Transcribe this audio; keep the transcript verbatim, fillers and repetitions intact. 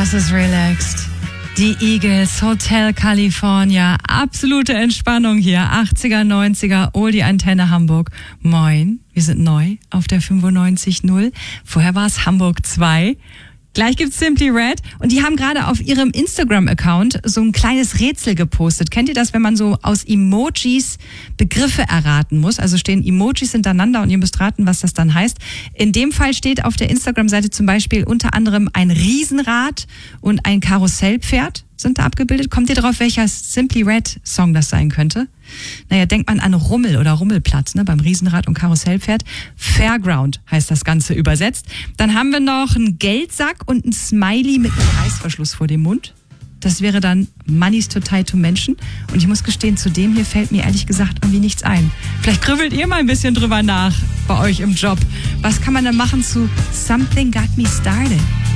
Das ist relaxed. Die Eagles, Hotel California. Absolute Entspannung hier. achtziger, neunziger, Oldie Antenne Hamburg. Moin, wir sind neu auf der fünfundneunzig null. Vorher war es Hamburg zwei. Gleich gibt's Simply Red und die haben gerade auf ihrem Instagram-Account so ein kleines Rätsel gepostet. Kennt ihr das, wenn man so aus Emojis Begriffe erraten muss? Also stehen Emojis hintereinander und ihr müsst raten, was das dann heißt. In dem Fall steht auf der Instagram-Seite zum Beispiel unter anderem ein Riesenrad und ein Karussellpferd sind da abgebildet. Kommt ihr drauf, welcher Simply Red Song das sein könnte? Naja, denkt man an Rummel oder Rummelplatz, ne, beim Riesenrad und Karussellpferd. Fairground heißt das Ganze übersetzt. Dann haben wir noch einen Geldsack und einen Smiley mit einem Reißverschluss vor dem Mund. Das wäre dann Money's Too Tight to Mention. Und ich muss gestehen, zu dem hier fällt mir ehrlich gesagt irgendwie nichts ein. Vielleicht grübelt ihr mal ein bisschen drüber nach bei euch im Job. Was kann man denn machen zu Something Got Me Started?